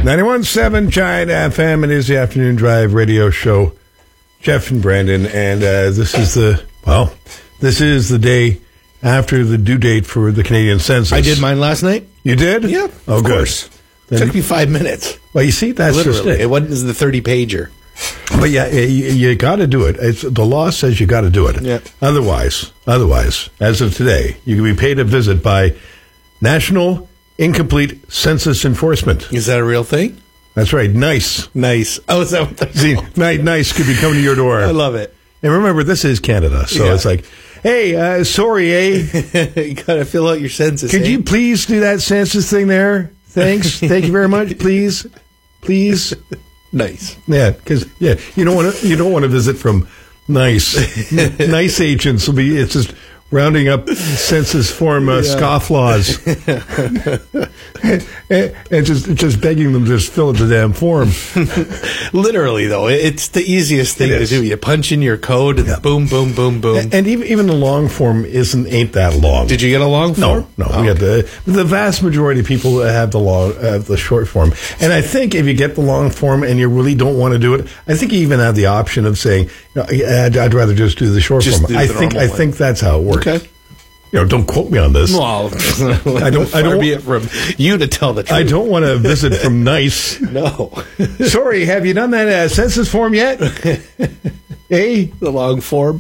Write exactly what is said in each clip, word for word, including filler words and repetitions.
ninety-one point seven Giant F M. It is the Afternoon Drive radio show. Jeff and Brandon, and uh, this is the, well, this is the day after the due date for the Canadian census. I did mine last night. You did? Yeah, oh, of good. course. Then, took me five minutes. Well, you see, that's Literally. just it. It wasn't the thirty-pager. But yeah, you, you got to do it. It's, the law says you got to do it. Yeah. Otherwise, otherwise, as of today, you can be paid a visit by National Incomplete Census Enforcement. Is that a real thing? That's right. Nice. Nice. Oh, is that what that's See, called? nice, nice could be coming to your door. I love it. And remember, this is Canada, so Yeah. it's like, hey, uh, sorry, eh? You got to fill out your census. Could eh? you please do that census thing there? Thanks. Thank you very much. Please. Please. Nice. Yeah, because yeah, you don't want to you don't want to visit from nice nice agents. Will be it's just rounding up census form uh, Yeah. scofflaws and, and just just begging them to just fill out the damn form. Literally, though, it's the easiest thing It to is. do. You punch in your code and Yeah. boom, boom, boom, boom. And, and even even the long form isn't ain't that long. Did you get a long form? No, no. Oh, We got the the vast majority of people have the long, uh, the short form, and I think if you get the long form and you really don't want to do it, I think you even have the option of saying, no, I'd, I'd rather just do the short Just form. do I the think I normal one. think that's how it works. Okay. You know, don't quote me on this. Well, I don't- I don't- Far be it from you to tell the truth. I don't want to visit from nice. No. Sorry, have you done that uh, census form yet? Eh? The long form.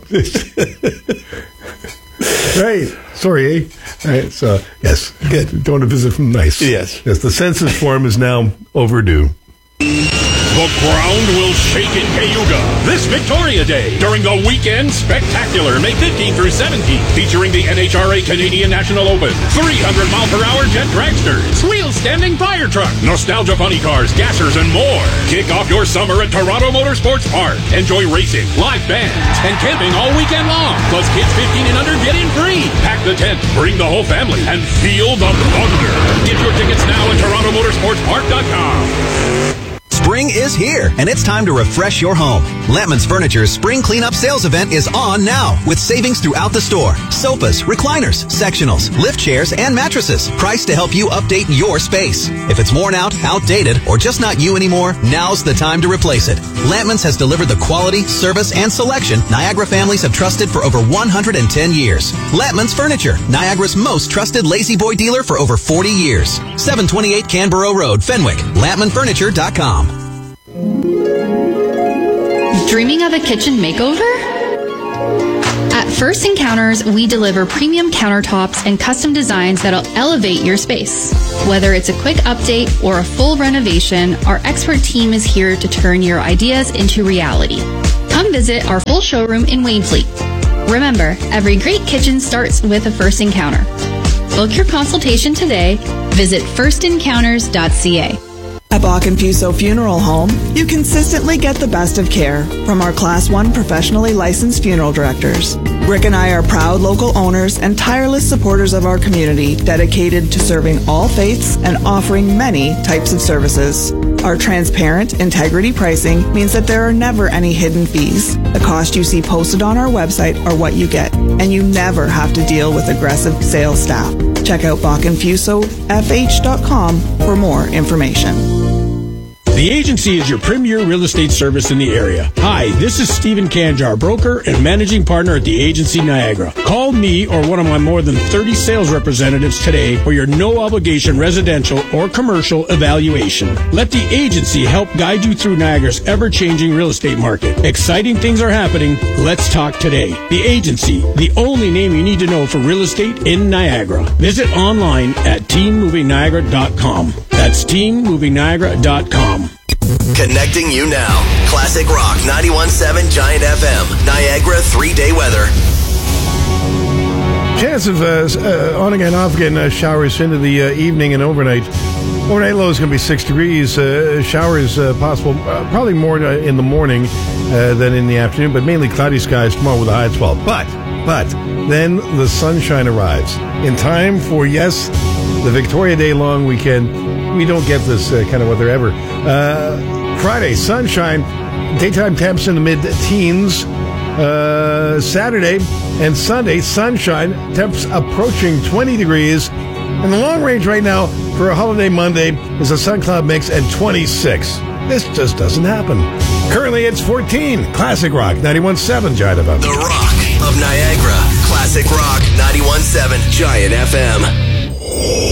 Right. Sorry, eh? All right. So yes, good. Don't want to visit from nice. Yes. Yes. The census form is now overdue. The ground will shake in Cayuga this Victoria Day during the Weekend Spectacular, May fifteenth through seventeenth, featuring the N H R A Canadian National Open, three hundred mile per hour jet dragsters, wheel-standing fire truck, nostalgia funny cars, gassers, and more. Kick off your summer at Toronto Motorsports Park. Enjoy racing, live bands, and camping all weekend long. Plus, kids fifteen and under get in free. Pack the tent, bring the whole family, and feel the thunder. Get your tickets now at toronto motorsports park dot com. Spring is here, and it's time to refresh your home. Lampman's Furniture's Spring Cleanup Sales event is on now, with savings throughout the store. Sofas, recliners, sectionals, lift chairs, and mattresses, priced to help you update your space. If it's worn out, outdated, or just not you anymore, now's the time to replace it. Lampman's has delivered the quality, service, and selection Niagara families have trusted for over one hundred ten years. Lampman's Furniture, Niagara's most trusted lazy boy dealer for over forty years. seven twenty-eight Canberra Road, Fenwick, lampman furniture dot com. Dreaming of a kitchen makeover? At First Encounters, we deliver premium countertops and custom designs that'll elevate your space. Whether it's a quick update or a full renovation, our expert team is here to turn your ideas into reality. Come visit our full showroom in Wainfleet. Remember, every great kitchen starts with a first encounter. Book your consultation today. Visit first encounters dot c a. At Bach and Fuso Funeral Home, you consistently get the best of care from our Class one professionally licensed funeral directors. Rick and I are proud local owners and tireless supporters of our community, dedicated to serving all faiths and offering many types of services. Our transparent integrity pricing means that there are never any hidden fees. The cost you see posted on our website are what you get, and you never have to deal with aggressive sales staff. Check out Bach and Fuso F H dot com for more information. The agency is your premier real estate service in the area. Hi, this is Stephen Kanjar, broker and managing partner at the Agency Niagara. Call me or one of my more than thirty sales representatives today for your no-obligation residential or commercial evaluation. Let the agency help guide you through Niagara's ever-changing real estate market. Exciting things are happening. Let's talk today. The Agency, the only name you need to know for real estate in Niagara. Visit online at teen moving niagara dot com. That's teen moving niagara dot com. Connecting you now. Classic Rock ninety-one point seven Giant F M. Niagara three-day weather. Chance of uh, uh, on again, off again uh, showers into the uh, evening and overnight. Overnight low is going to be six degrees. Uh, showers uh, possible, uh, probably more uh, in the morning uh, than in the afternoon, but mainly cloudy skies tomorrow with a high of twelve. But, but, then the sunshine arrives in time for, yes, the Victoria Day long weekend. We don't get this uh, kind of weather ever. Uh, Friday, sunshine, daytime temps in the mid-teens. Uh, Saturday and Sunday, sunshine, temps approaching twenty degrees. And the long range right now for a holiday Monday is a sun cloud mix at twenty-six. This just doesn't happen. Currently, it's fourteen. Classic Rock, ninety-one point seven Giant F M. The Rock of Niagara. Classic Rock, ninety-one point seven Giant F M.